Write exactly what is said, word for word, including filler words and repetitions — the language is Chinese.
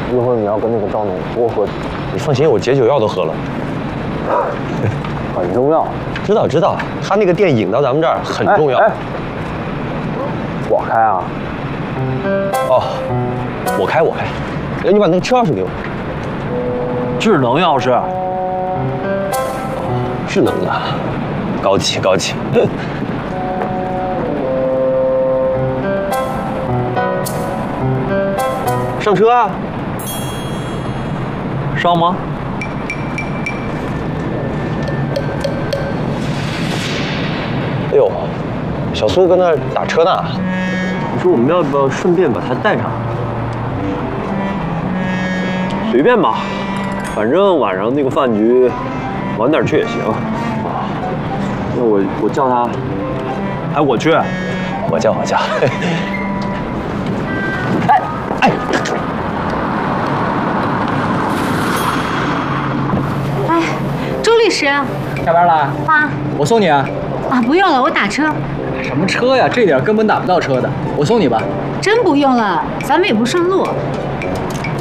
一会儿你要跟那个赵总多喝酒。 你放心，我解酒药都喝了。 很重要。 知道知道，他那个店引到咱们这儿很重要。 哎，哎我开啊。 哦，我开我开。哎，你把那个车钥匙给我。 智能钥匙。 智能的，高级高级。上车啊！ 上吗？ 哎呦，小苏跟那儿打车呢。你说我们要不要顺便把他带上？ 随便吧，反正晚上那个饭局晚点去也行。那我我叫他，哎，我去， 我叫我叫。哎哎。 哎，周律师， 下班了？ 啊， 我送你啊。 啊，不用了，我打车。 什么车呀？这点根本打不到车的，我送你吧。 真不用了，咱们也不顺路。